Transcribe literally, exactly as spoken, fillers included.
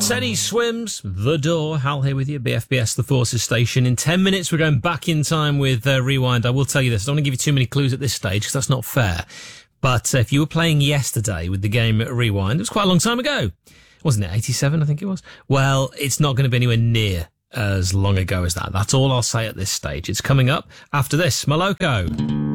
Seni Swims, The Door. Hal here with you, B F B S, The Forces Station. In ten minutes, we're going back in time with uh, Rewind. I will tell you this. I don't want to give you too many clues at this stage because that's not fair. But uh, if you were playing yesterday with the game Rewind, it was quite a long time ago. Wasn't it? eighty-seven, I think it was. Well, it's not going to be anywhere near as long ago as that. That's all I'll say at this stage. It's coming up after this. Moloko.